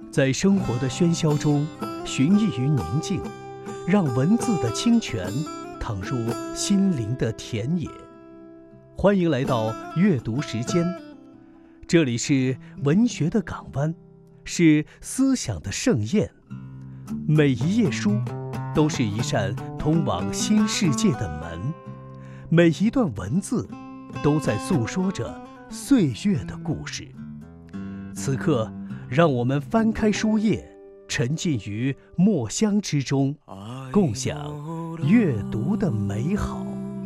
在生活的喧嚣中寻觅于宁静，让文字的清泉淌入心灵的田野。欢迎来到阅读时间，这里是文学的港湾，是思想的盛宴。每一页书都是一扇通往新世界的门，每一段文字都在诉说着岁月的故事。此刻，让我们翻开书页，沉浸于墨香之中，共享阅读的美好。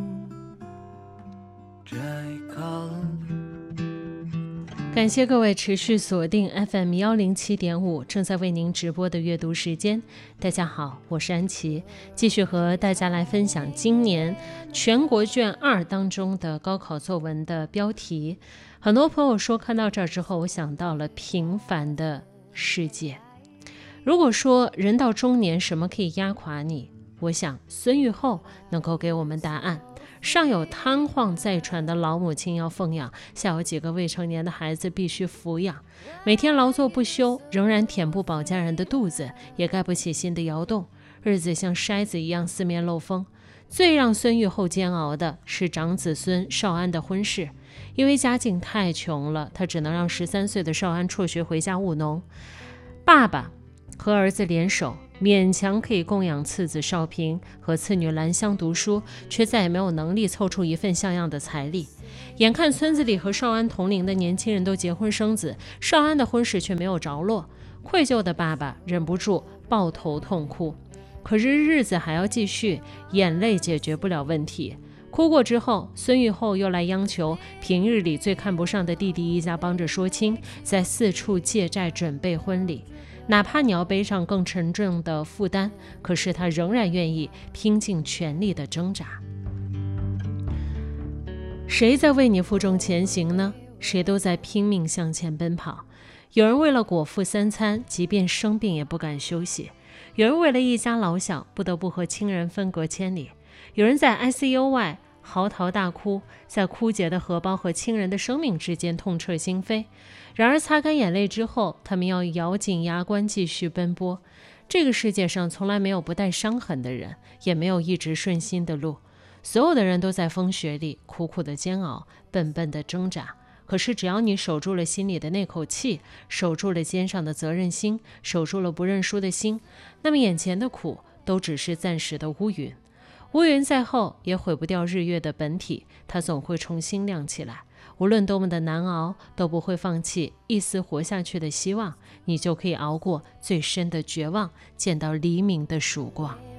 感谢各位持续锁定 FM107.5 正在为您直播的阅读时间。大家好，我是安琪，继续和大家来分享今年全国卷2当中的高考作文的标题。很多朋友说看到这儿之后，我想到了平凡的世界。如果说人到中年什么可以压垮你，我想孙玉厚能够给我们答案。上有瘫痪在床的老母亲要奉养，下有几个未成年的孩子必须抚养，每天劳作不休，仍然填不饱家人的肚子，也盖不起心的窑洞，日子像筛子一样四面漏风。最让孙玉厚煎熬的是长子孙少安的婚事，因为家境太穷了，他只能让13岁的少安辍学回家务农。爸爸和儿子联手，勉强可以供养次子少平和次女兰香读书，却再也没有能力凑出一份像样的财力。眼看村子里和少安同龄的年轻人都结婚生子，少安的婚事却没有着落。愧疚的爸爸忍不住抱头痛哭。可是日子还要继续，眼泪解决不了问题。哭过之后，孙玉厚又来央求平日里最看不上的弟弟一家帮着说亲，在四处借债准备婚礼。哪怕你要背上更沉重的负担，可是他仍然愿意拼尽全力的挣扎。谁在为你负重前行呢？谁都在拼命向前奔跑。有人为了果腹3餐，即便生病也不敢休息；有人为了一家老小，不得不和亲人分隔千里；有人在 ICU 外嚎啕大哭，在枯竭的荷包和亲人的生命之间痛彻心扉。然而擦干眼泪之后，他们要咬紧牙关继续奔波。这个世界上从来没有不带伤痕的人，也没有一直顺心的路。所有的人都在风雪里苦苦的煎熬，笨笨的挣扎。可是只要你守住了心里的那口气，守住了肩上的责任心，守住了不认输的心，那么眼前的苦都只是暂时的乌云。乌云再厚也毁不掉日月的本体，它总会重新亮起来。无论多么的难熬，都不会放弃一丝活下去的希望，你就可以熬过最深的绝望，见到黎明的曙光。